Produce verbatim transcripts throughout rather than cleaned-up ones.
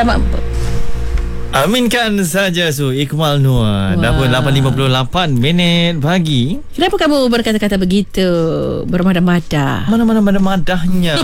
Selamat. Aminkan saja Su Iqmal Nur. Dah pun lapan lima puluh lapan minit pagi. Kenapa kamu berkata-kata begitu? Bermadah-madah. Mana-mana madahnya.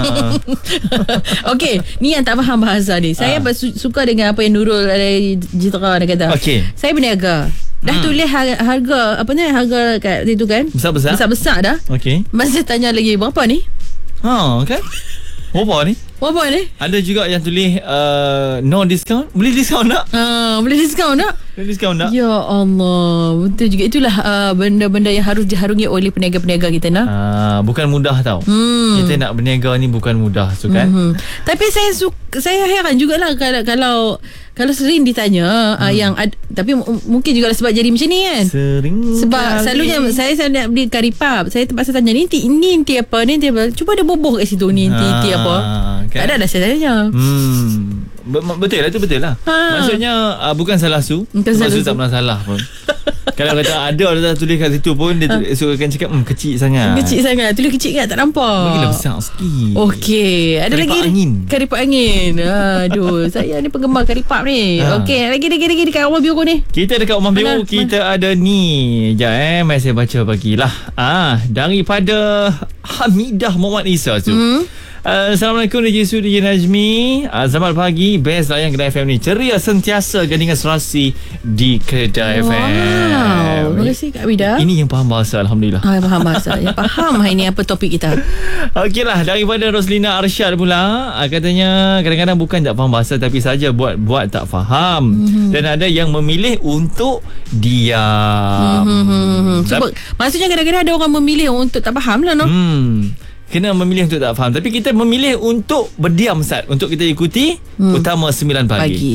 Okey, ni yang tak faham bahasa ni. Saya ha. suka dengan apa yang Nurul dari Jitra dia kata. Okey. Saya berniaga. Dah hmm. tulis harga, harga apa ni harga kat situ kan? Besar-besar. Besar-besar dah. Okey. Masa tanya lagi berapa ni? Ha, kan? Berapa ni? Berapa ni? Ada juga yang tulis uh, no discount. Boleh discount tak? Uh, boleh discount tak? Boleh discount tak? Ya Allah, betul juga. Itulah uh, benda-benda yang harus diharungi oleh peniaga-peniaga kita nak. Uh, bukan mudah tau. Hmm. Kita nak berniaga ni bukan mudah, so kan? Hmm. Tapi saya suka, saya heran jugalah kalau kalau kalau sering ditanya hmm. uh, yang ad, tapi m- mungkin juga sebab jadi macam ni kan. Sering. Sebab kali. Selalunya saya saya nak beli karipap, saya terpaksa tanya ni ni inti apa ni inti apa. Cuba ada boboh kat situ ni inti inti apa. Kan? Tak ada dah saya tanya. Hmm. Betul lah, tu betul lah. Ha. Maksudnya uh, bukan salah Su. Bukan salah Su tak pernah salah pun. Kalau kata ada orang dah tulis kat situ pun dia ha. Su akan cakap hmm, kecil sangat. Kecil sangat. Tulis kecil kan tak nampak. Bagilah besar sikit. Okey, ada karipap lagi angin. Karipap angin. Aduh, saya ni penggemar karipap ni. Ha. Okey, lagi lagi lagi dekat rumah biru ni. Kita dekat rumah biru mana? Kita mana? Ada ni. Jap eh, mari saya baca bagilah. Ah, daripada Hamidah Muhammad Isa tu. Hmm. Uh, Assalamualaikum D J Su, D J Najmi. uh, Selamat pagi. Best layan Kedah F M ni. Ceria sentiasa gandingan serasi di Kedah wow. F M. Terima kasih Kak Wida. Ini yang faham bahasa, Alhamdulillah. ah, Faham bahasa. Yang faham hari ni apa topik kita. Okey lah, daripada Roslina Arsyad pula. uh, Katanya kadang-kadang bukan tak faham bahasa, tapi saja buat-buat tak faham. mm-hmm. Dan ada yang memilih untuk diam. mm-hmm. Sebab, maksudnya kadang-kadang ada orang memilih untuk tak faham lah no? Hmm Kena memilih untuk tak faham. Tapi kita memilih untuk berdiam Ustaz, untuk kita ikuti hmm. Utama sembilan pagi, pagi.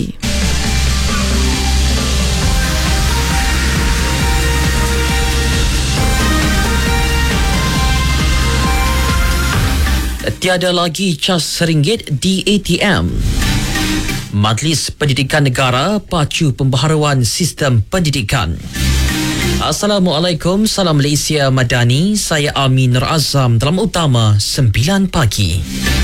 Tiada lagi cas seringgit di A T M. Majlis Pendidikan Negara pacu pembaharuan sistem pendidikan. Assalamualaikum, salam Malaysia Madani. Saya Amin Nur Azam dalam Utama sembilan pagi.